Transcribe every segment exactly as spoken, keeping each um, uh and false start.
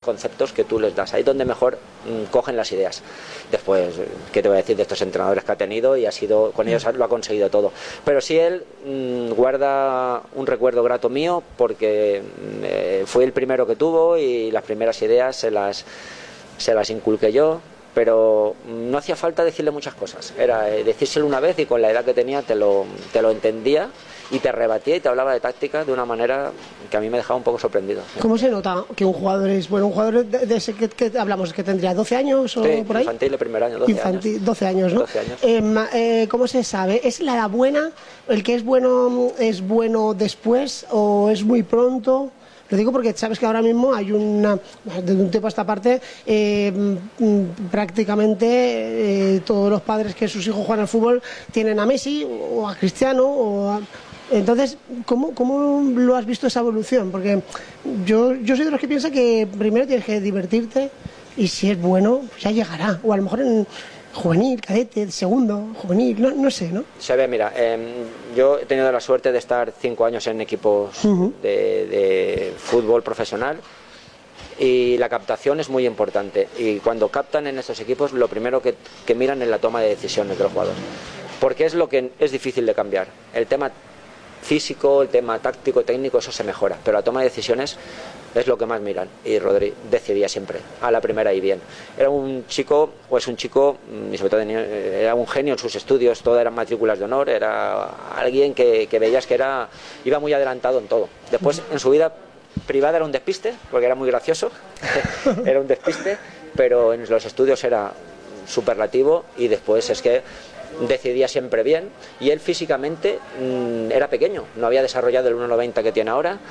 conceptos que tú les das. Ahí es donde mejor mmm, cogen las ideas. Después, ¿qué te voy a decir de estos entrenadores que ha tenido? Y ha sido, con ellos lo ha conseguido todo. Pero sí él mmm, guarda un recuerdo grato mío porque eh, fue el primero que tuvo y las primeras ideas se las, se las inculqué yo. Pero no hacía falta decirle muchas cosas, era eh, decírselo una vez y con la edad que tenía te lo, te lo entendía y te rebatía y te hablaba de táctica de una manera que a mí me dejaba un poco sorprendido. ¿Cómo se nota que un jugador es bueno? Un jugador de, de ese que, que hablamos, que tendría doce años o sí, por ahí. Infantil de primer año, doce infantil, años. doce años, ¿no? doce años. Eh, eh, ¿Cómo se sabe? ¿Es la edad buena? ¿El que es bueno es bueno después o es muy pronto? Lo digo porque sabes que ahora mismo hay una, de un tiempo a esta parte, eh, prácticamente eh, todos los padres que sus hijos juegan al fútbol tienen a Messi o a Cristiano. O a... Entonces, ¿cómo, ¿cómo lo has visto esa evolución? Porque yo, yo soy de los que piensa que primero tienes que divertirte y si es bueno, ya llegará. O a lo mejor en juvenil, cadete, segundo, juvenil, no, no sé, ¿no? Se ve, mira, eh, yo he tenido la suerte de estar cinco años en equipos uh-huh. de, de fútbol profesional y la captación es muy importante y cuando captan en estos equipos lo primero que, que miran es la toma de decisiones de los jugadores porque es lo que es difícil de cambiar. El tema físico, el tema táctico, técnico, eso se mejora, pero la toma de decisiones es lo que más miran y Rodri decidía siempre a la primera y bien. Era un chico, o es un chico, y sobre todo era un genio en sus estudios, todo eran matrículas de honor, era alguien que, que veías que era iba muy adelantado en todo. Después en su vida privada era un despiste, porque era muy gracioso, era un despiste, pero en los estudios era superlativo y después es que decidía siempre bien y él físicamente mmm, era pequeño, no había desarrollado el uno noventa que tiene ahora,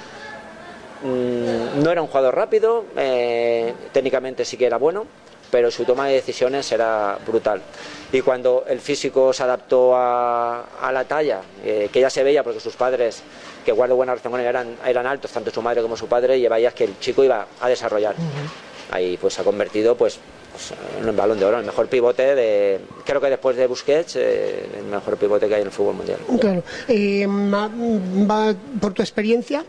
mmm, no era un jugador rápido, eh, técnicamente sí que era bueno, pero su toma de decisiones era brutal y cuando el físico se adaptó a, a la talla, eh, que ya se veía porque sus padres, que guardo buena relación con él, eran, eran altos, tanto su madre como su padre, y veías que el chico iba a desarrollar. Uh-huh. Ahí pues se ha convertido pues en un balón de oro, el mejor pivote de, creo que después de Busquets, eh, el mejor pivote que hay en el fútbol mundial. Claro. Eh, ma, ma, por tu experiencia,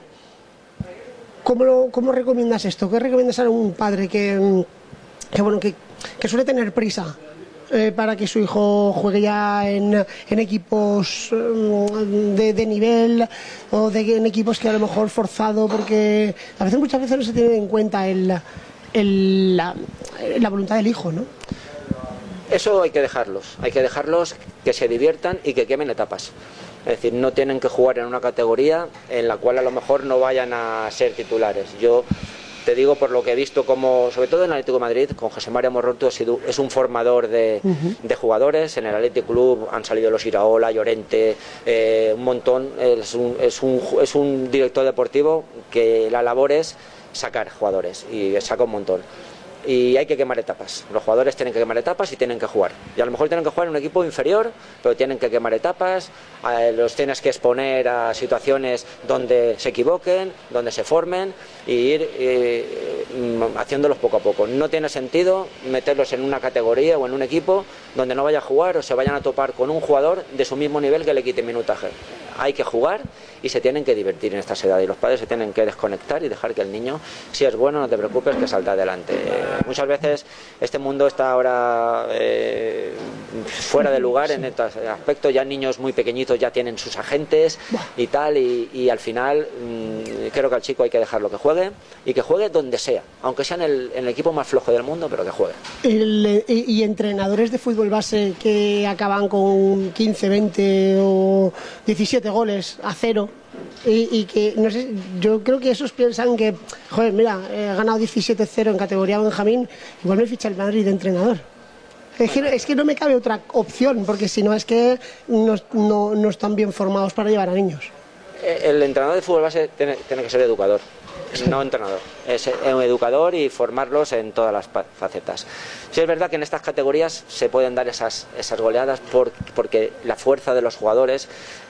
¿cómo, lo, ¿cómo recomiendas esto? ¿Qué recomiendas a un padre que, que bueno que, que suele tener prisa eh, para que su hijo juegue ya en, en equipos de, de nivel o de, en equipos que a lo mejor forzado, porque a veces muchas veces no se tiene en cuenta el El, la, la voluntad del hijo, ¿no? Eso hay que dejarlos, hay que dejarlos que se diviertan y que quemen etapas. Es decir, no tienen que jugar en una categoría en la cual a lo mejor no vayan a ser titulares. Yo te digo por lo que he visto, como sobre todo en el Atlético de Madrid, con José María Morroto es un formador de, uh-huh. de jugadores. En el Athletic Club han salido los Iraola, Llorente, eh, un montón. Es un, es, un, es un director deportivo que la labor es sacar jugadores y saca un montón y hay que quemar etapas, los jugadores tienen que quemar etapas y tienen que jugar y a lo mejor tienen que jugar en un equipo inferior pero tienen que quemar etapas, eh, los tienes que exponer a situaciones donde se equivoquen, donde se formen y ir eh, haciéndolos poco a poco. No tiene sentido meterlos en una categoría o en un equipo donde no vaya a jugar o se vayan a topar con un jugador de su mismo nivel que le quite minutaje. Hay que jugar y se tienen que divertir en estas edades y los padres se tienen que desconectar y dejar que el niño, si es bueno, no te preocupes, que salta adelante. Eh, muchas veces este mundo está ahora eh, fuera de lugar en este aspecto, ya niños muy pequeñitos ya tienen sus agentes y tal y, y al final mmm, creo que al chico hay que dejarlo que juegue y que juegue donde sea, aunque sea en el, en el equipo más flojo del mundo, pero que juegue. El, y, y entrenadores de fútbol base que acaban con quince, veinte o diecisiete goles a cero y, y que, no sé, yo creo que esos piensan que, joder, mira, he ganado diecisiete cero en categoría Benjamín, igual me ficha el Madrid de entrenador. Es que, es que no me cabe otra opción, porque si no es que no, no, no están bien formados para llevar a niños. El entrenador de fútbol base tiene, tiene que ser educador, no entrenador. Es un educador y formarlos en todas las facetas. Sí es verdad que en estas categorías se pueden dar esas, esas goleadas por, porque la fuerza de los jugadores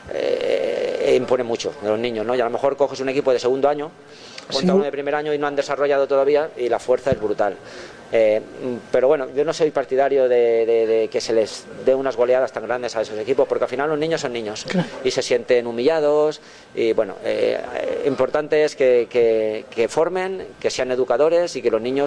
eh, impone mucho de los niños, ¿no? Y a lo mejor coges un equipo de segundo año contra uno de primer año y no han desarrollado todavía y la fuerza es brutal. Eh, pero bueno, yo no soy partidario de, de, de que se les dé unas goleadas tan grandes a esos equipos, porque al final los niños son niños, claro, y se sienten humillados y bueno, eh, importante es que, que, que formen, que sean educadores y que los niños